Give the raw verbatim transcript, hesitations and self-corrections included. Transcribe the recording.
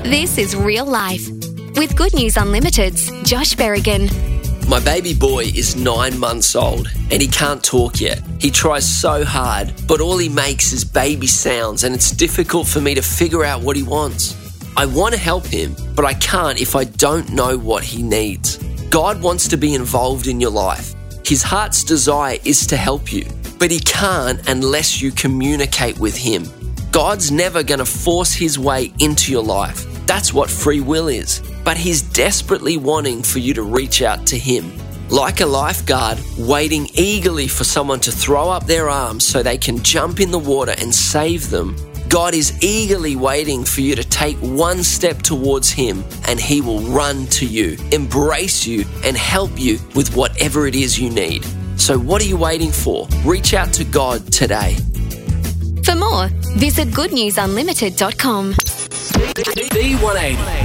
This is Real Life with Good News Unlimited's Josh Berrigan. My baby boy is nine months old and he can't talk yet. He tries so hard, but all he makes is baby sounds and it's difficult for me to figure out what he wants. I want to help him, but I can't if I don't know what he needs. God wants to be involved in your life. His heart's desire is to help you, but he can't unless you communicate with him. God's never going to force his way into your life. That's what free will is. But he's desperately wanting for you to reach out to him. Like a lifeguard waiting eagerly for someone to throw up their arms so they can jump in the water and save them, God is eagerly waiting for you to take one step towards him and he will run to you, embrace you and help you with whatever it is you need. So what are you waiting for? Reach out to God today. For more, visit good news unlimited dot com. D one eighty.